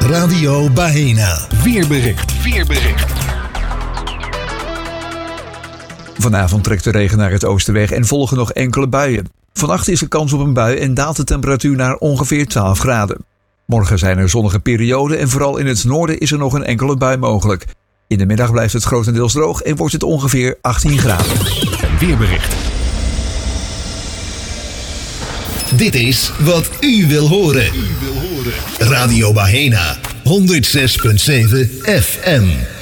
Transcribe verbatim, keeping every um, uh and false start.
Radio Baena. Weerbericht. Weerbericht. Vanavond trekt de regen naar het oosten weg en volgen nog enkele buien. Vannacht is er kans op een bui en daalt de temperatuur naar ongeveer twaalf graden. Morgen zijn er zonnige perioden en vooral in het noorden is er nog een enkele bui mogelijk. In de middag blijft het grotendeels droog en wordt het ongeveer achttien graden. Weerbericht. Dit is wat u wil horen. Radio Baena, honderd zes komma zeven F M.